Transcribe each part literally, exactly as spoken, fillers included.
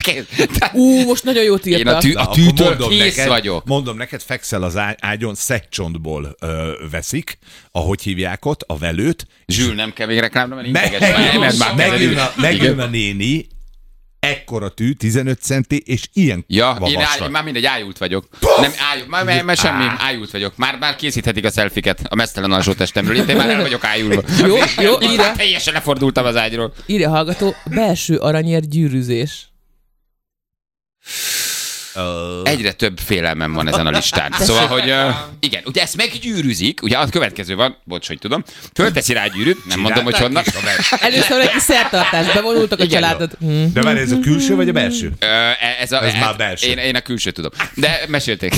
Ú, most nagyon jót írtak. Én a, tű, a tűtől kész neked, vagyok. Mondom neked, fekszel az ágyon, szegcsontból ö, veszik, ahogy hívják ott, a velőt. Zsül, nem kell még reklámra, mert integes. Megjön a, megjön a néni, ekkora tű, tizenöt centi, és ilyen ja, vastag. én áll, már mindegy, ájult vagyok. Nem, ájult, már, már, már semmi, ájult vagyok. Már, már készíthetik a szelfiket a meztelen alsó testemről. Itt én már el vagyok ájulva. Jó, jó, írja. Teljesen lefordultam az ágyról. Írja a hallgató, belső aranyér gyűrűzés. Uh... Egyre több félelmem van ezen a listán. Szóval, hogy uh, igen, ugye ezt meggyűrűzik, ugye a következő van, bocs, hogy tudom, fölteszi rá gyűrűt, nem mondom, hogy honnan. Először egy szertartás, bevonultak a igen, családot. De várj, ez a külső vagy a belső? Uh, ez a, ez hát, már belső. Én, én a külső tudom. De mesélték.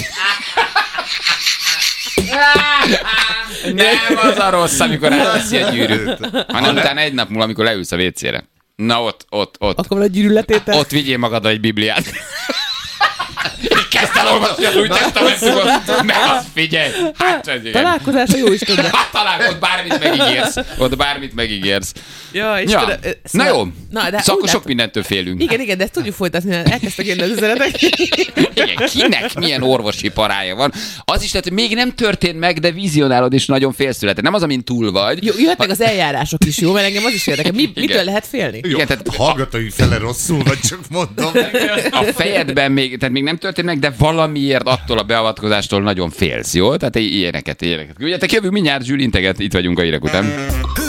Nem az a rossz, amikor elveszi a gyűrűt, hanem utána egy nap múlva, amikor leülsz a vécére. Na ott, ott, ott. Akkor van a gyűrűletétel? Ott vigyél magaddal egy bibliát. Kezd el olvasni az új testamentumot, meg azt figyelj. Hát, találkozás a jó Istenben. Hát talán, ott bármit megígérsz. Ott bármit megígérsz. Ja, és ja. Te, Na jó, na, de szóval sok mindentől félünk. Igen, igen, de ezt tudjuk folytatni, elkezdtek jönni az üzenetek. Igen, kinek milyen orvosi parája van. Az is lehet, hogy még nem történt meg, de vizionálod és nagyon félszületett. Nem az, amin túl vagy. Jó, jöhetnek ha... az eljárások is, jó? Mert engem az is érdekel. Mi, mitől lehet félni? Jó, igen, tehát hallgatói fele rosszul, vagy csak mondom. A fejedben még, tehát még nem történt meg, de valamiért attól a beavatkozástól nagyon félsz, jó? Tehát ilyeneket, ilyeneket. Ugye, te jövünk mindjárt, Zsül, integet, itt vagyunk a hírek után.